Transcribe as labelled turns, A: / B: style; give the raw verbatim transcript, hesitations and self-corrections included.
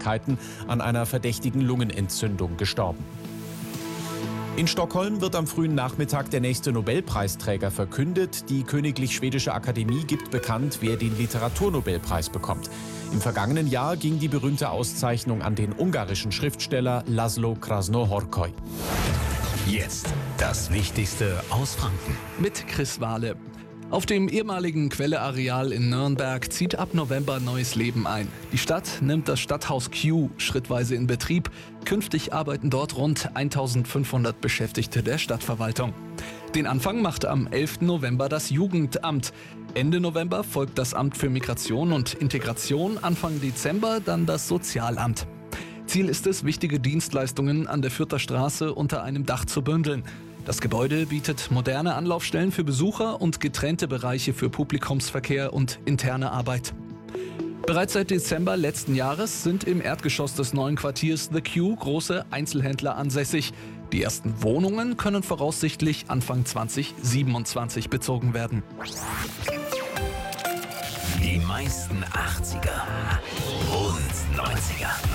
A: Schwierigkeiten an einer verdächtigen Lungenentzündung gestorben. In Stockholm wird am frühen Nachmittag der nächste Nobelpreisträger verkündet. Die Königlich Schwedische Akademie gibt bekannt, wer den Literaturnobelpreis bekommt. Im vergangenen Jahr ging die berühmte Auszeichnung an den ungarischen Schriftsteller Laszlo Krasznahorkai.
B: Jetzt das Wichtigste aus Franken.
C: Mit Chris Wahle. Auf dem ehemaligen Quelleareal in Nürnberg zieht ab November neues Leben ein. Die Stadt nimmt das Stadthaus Q schrittweise in Betrieb. Künftig arbeiten dort rund eintausendfünfhundert Beschäftigte der Stadtverwaltung. Den Anfang macht am elften November das Jugendamt. Ende November folgt das Amt für Migration und Integration, Anfang Dezember dann das Sozialamt. Ziel ist es, wichtige Dienstleistungen an der Fürther Straße unter einem Dach zu bündeln. Das Gebäude bietet moderne Anlaufstellen für Besucher und getrennte Bereiche für Publikumsverkehr und interne Arbeit. Bereits seit Dezember letzten Jahres sind im Erdgeschoss des neuen Quartiers The Q große Einzelhändler ansässig. Die ersten Wohnungen können voraussichtlich Anfang zwanzig siebenundzwanzig bezogen werden.
B: Die meisten achtziger und neunziger.